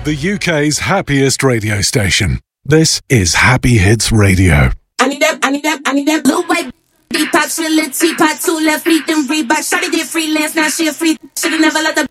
The UK's happiest radio station. This is Happy Hits Radio. I need that blue white Depop, she a little teapot, 2 left feet, them Reebok. Shawty did freelance, now she a free. Shoulda never let the